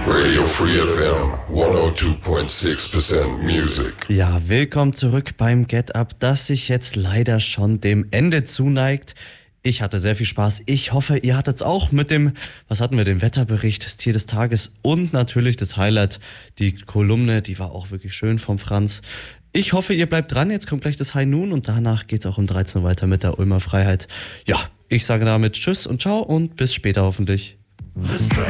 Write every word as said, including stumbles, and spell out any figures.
Radio Free F M hundertzwei Komma sechs Prozent Music. Ja, willkommen zurück beim Get Up, das sich jetzt leider schon dem Ende zuneigt. Ich hatte sehr viel Spaß. Ich hoffe, ihr hattet's auch mit dem, was hatten wir, den Wetterbericht, das Tier des Tages und natürlich das Highlight, die Kolumne, die war auch wirklich schön vom Franz. Ich hoffe, ihr bleibt dran. Jetzt kommt gleich das High Noon und danach geht's auch um dreizehn Uhr weiter mit der Ulmer Freiheit. Ja, ich sage damit Tschüss und Ciao und bis später hoffentlich.